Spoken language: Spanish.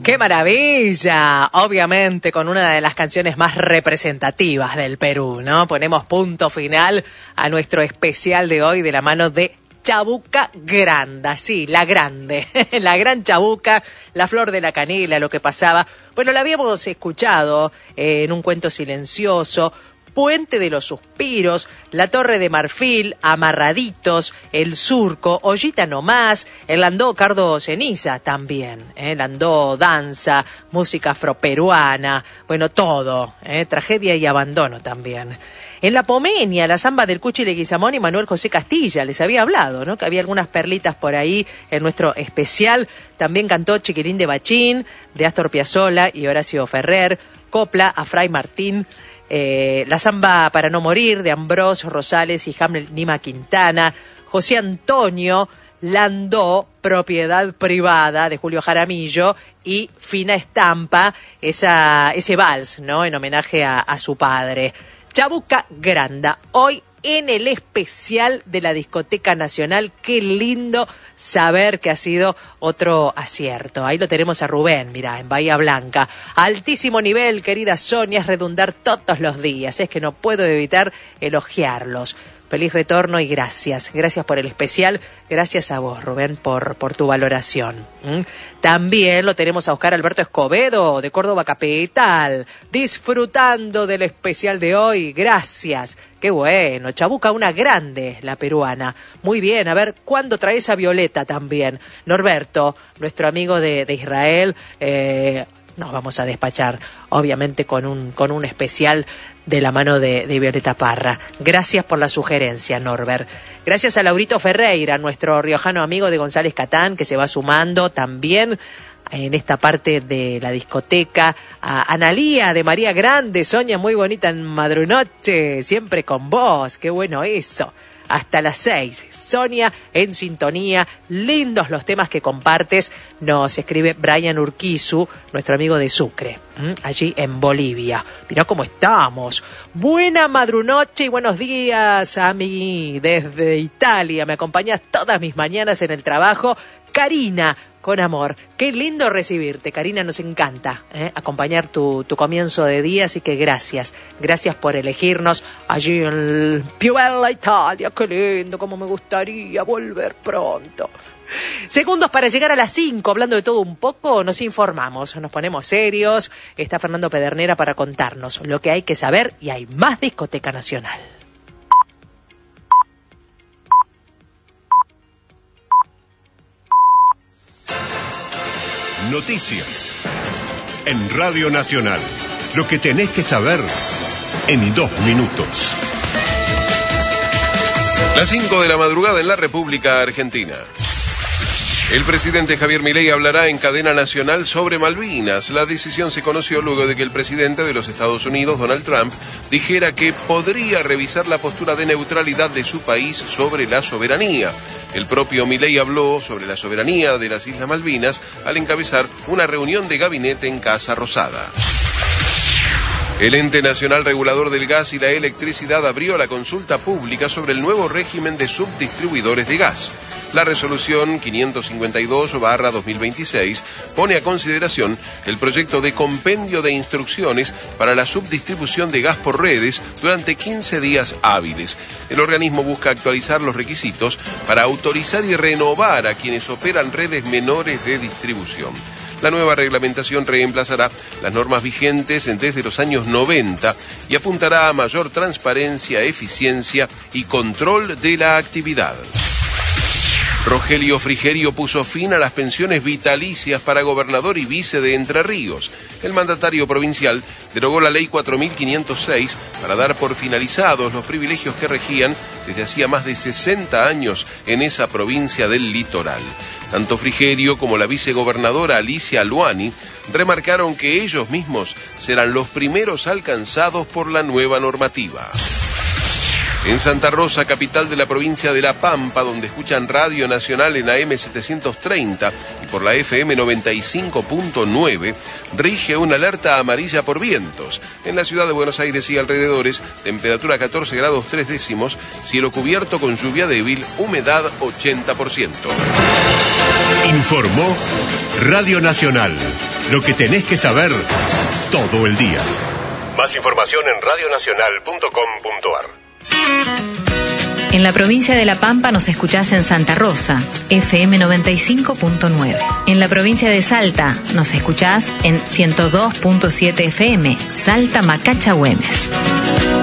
¡Qué maravilla! Obviamente con una de las canciones más representativas del Perú, ¿no? Ponemos punto final a nuestro especial de hoy de la mano de Chabuca Granda, sí, la grande, la gran Chabuca, la flor de la canela, lo que pasaba. Bueno, la habíamos escuchado en Un cuento silencioso, Puente de los Suspiros, La Torre de Marfil, Amarraditos, El Surco, Ollita Nomás, el Landó Cardo Ceniza también, Landó danza, música afroperuana, bueno, todo, tragedia y abandono también. En La Pomenia, la samba del Cuchi Leguizamón y Manuel José Castilla, les había hablado, ¿no? Que había algunas perlitas por ahí en nuestro especial. También cantó Chiquilín de Bachín, de Astor Piazzolla y Horacio Ferrer, copla a Fray Martín, la samba Para no morir, de Ambrós Rosales y Hamlet Nima Quintana, José Antonio, Landó, Propiedad Privada, de Julio Jaramillo, y Fina Estampa, ese vals, ¿no? En homenaje a su padre. Chabuca Granda, hoy en el especial de la Discoteca Nacional. Qué lindo saber que ha sido otro acierto. Ahí lo tenemos a Rubén, mirá, en Bahía Blanca. Altísimo nivel, querida Sonia, es redundar todos los días. Es que no puedo evitar elogiarlos. Feliz retorno y gracias. Gracias por el especial. Gracias a vos, Rubén, por tu valoración. También lo tenemos a Oscar Alberto Escobedo, de Córdoba Capital, disfrutando del especial de hoy. Gracias. Qué bueno. Chabuca, una grande, la peruana. Muy bien. A ver, ¿cuándo traes a Violeta también? Norberto, nuestro amigo de Israel, nos vamos a despachar, obviamente, con un especial de la mano de Violeta Parra. Gracias por la sugerencia, Norbert. Gracias a Laurito Ferreira, nuestro riojano amigo de González Catán, que se va sumando también en esta parte de la discoteca. A Analía de María Grande, Sonia, muy bonita en Madrunoche, siempre con vos. Qué bueno eso. Hasta las 6. Sonia en sintonía. Lindos los temas que compartes. Nos escribe Brian Urquizu, nuestro amigo de Sucre, allí en Bolivia. Mirá cómo estamos. Buena madrunoche y buenos días a mí desde Italia. Me acompañas todas mis mañanas en el trabajo. Karina, con amor. Qué lindo recibirte, Karina, nos encanta acompañar tu comienzo de día, así que gracias. Gracias por elegirnos allí en Piovella, Italia. Qué lindo, cómo me gustaría volver pronto. Segundos para llegar a las 5, hablando de todo un poco, nos informamos, nos ponemos serios. Está Fernando Pedernera para contarnos lo que hay que saber y hay más Discoteca Nacional. Noticias en Radio Nacional. Lo que tenés que saber en 2 minutos. Las 5 de la madrugada en la República Argentina. El presidente Javier Milei hablará en cadena nacional sobre Malvinas. La decisión se conoció luego de que el presidente de los Estados Unidos, Donald Trump, dijera que podría revisar la postura de neutralidad de su país sobre la soberanía. El propio Milei habló sobre la soberanía de las Islas Malvinas al encabezar una reunión de gabinete en Casa Rosada. El Ente Nacional Regulador del Gas y la Electricidad abrió la consulta pública sobre el nuevo régimen de subdistribuidores de gas. La resolución 552/2026 pone a consideración el proyecto de compendio de instrucciones para la subdistribución de gas por redes durante 15 días hábiles. El organismo busca actualizar los requisitos para autorizar y renovar a quienes operan redes menores de distribución. La nueva reglamentación reemplazará las normas vigentes desde los años 90 y apuntará a mayor transparencia, eficiencia y control de la actividad. Rogelio Frigerio puso fin a las pensiones vitalicias para gobernador y vice de Entre Ríos. El mandatario provincial derogó la ley 4506 para dar por finalizados los privilegios que regían desde hacía más de 60 años en esa provincia del litoral. Tanto Frigerio como la vicegobernadora Alicia Luani remarcaron que ellos mismos serán los primeros alcanzados por la nueva normativa. En Santa Rosa, capital de la provincia de La Pampa, donde escuchan Radio Nacional en AM 730 y por la FM 95.9, rige una alerta amarilla por vientos. En la ciudad de Buenos Aires y alrededores, temperatura 14 grados 3 décimos, cielo cubierto con lluvia débil, humedad 80%. Informó Radio Nacional, Lo que tenés que saber todo el día. Más información en radionacional.com.ar. En la provincia de La Pampa nos escuchás en Santa Rosa, FM 95.9. En la provincia de Salta nos escuchás en 102.7 FM, Salta Macacha Güemes.